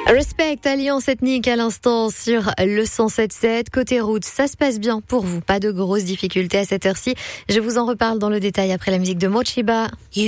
Respect, alliance ethnique à l'instant sur le 107.7. Côté route, ça se passe bien pour vous. Pas de grosses difficultés à cette heure-ci. Je vous en reparle dans le détail après la musique de Mochiba.